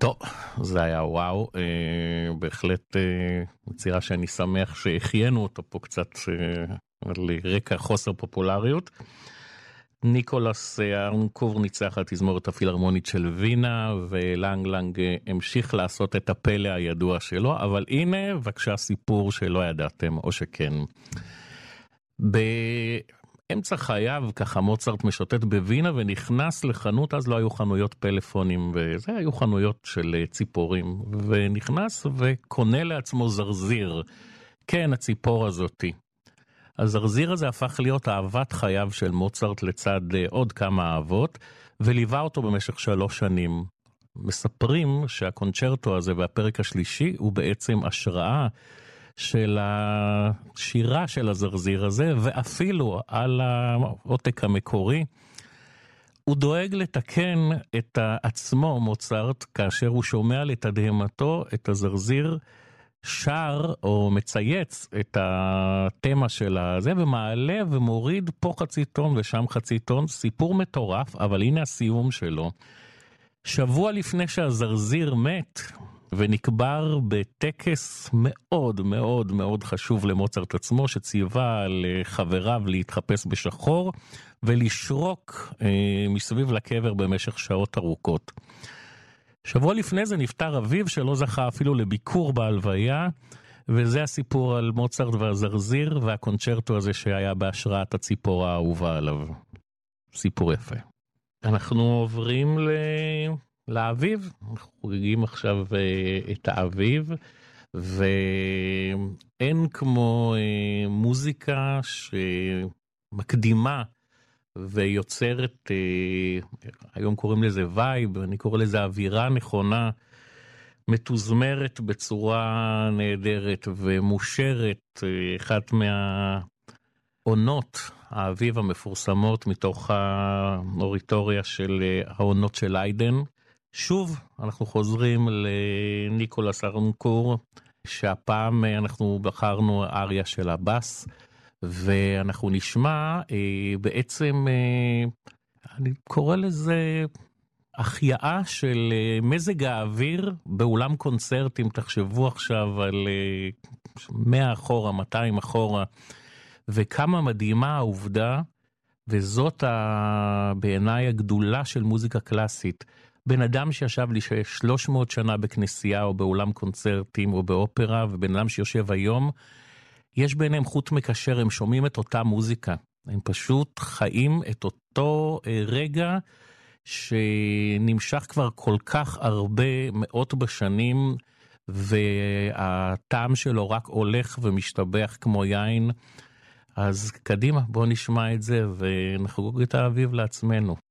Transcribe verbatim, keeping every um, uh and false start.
טוב, זה היה וואו, אה, בהחלט אה, יצירה שאני שמח שהחיינו אותו פה קצת אה, על רקע חוסר פופולריות. ניקולס ארנקור ניצח על תזמורת הפילהרמונית של וינה, ולנג לנג המשיך לעשות את הפלא הידוע שלו, אבל הנה בבקשה סיפור שלא ידעתם או שכן. באמצע חייו ככה מוצרט משוטט בווינה ונכנס לחנות, אז לא היו חנויות פלאפונים וזה, היו חנויות של ציפורים, ונכנס וקונה לעצמו זרזיר, כן הציפור הזאתי. הזרזיר הזה הפך להיות אהבת חייו של מוצרט לצד עוד כמה אהבות, וליווה אותו במשך שלוש שנים. מספרים שהקונצ'רטו הזה והפרק השלישי הוא בעצם השראה של השירה של הזרזיר הזה, ואפילו על העותק המקורי. הוא דואג לתקן את עצמו מוצרט, כאשר הוא שומע לתדהמתו את הזרזיר שר או מצייץ את התמה של הזה, ומעלה ומוריד פה חצי טון ושם חצי טון, סיפור מטורף, אבל הנה הסיום שלו. שבוע לפני שהזרזיר מת ונקבר בטקס מאוד מאוד מאוד חשוב למוצרט עצמו, שציווה לחבריו להתחפש בשחור ולשרוק אה, מסביב לקבר במשך שעות ארוכות. שבוע לפני זה נפטר אביו שלא זכה אפילו לביקור בהלוויה, וזה הסיפור על מוצרט והזרזיר והקונצ'רטו הזה שהיה בהשראת הציפור האהובה עליו. סיפור יפה. אנחנו עוברים ל... לאביב, אנחנו חוגגים עכשיו את האביב, ואין כמו מוזיקה שמקדימה ויוצרת, היום קוראים לזה וייב, אני קורא לזה אווירה נכונה, מתוזמרת בצורה נהדרת ומושרת, אחת מהעונות האביב המפורסמות מתוך האוריטוריה של העונות של איידן. שוב אנחנו חוזרים לניקולס ארנקור, שהפעם אנחנו בחרנו אריה של הבאס, ואנחנו נשמע אה, בעצם, אה, אני קורא לזה החייאה של אה, מזג האוויר באולם קונצרטים. תחשבו עכשיו על אה, מאה אחורה, מאתיים אחורה, וכמה מדהימה העובדה, וזאת ה, בעיניי הגדולה של מוזיקה קלאסית. בן אדם שישב לי שלוש מאות שנה בכנסייה או באולם קונצרטים או באופרה, ובן אדם שיושב היום, יש ביניהם חוט מקשר, הם שומעים את אותה מוזיקה, הם פשוט חיים את אותו רגע שנמשך כבר כל כך הרבה מאות בשנים, והטעם שלו רק הולך ומשתבח כמו יין. אז קדימה, בואו נשמע את זה ונחגוג את האביב לעצמנו.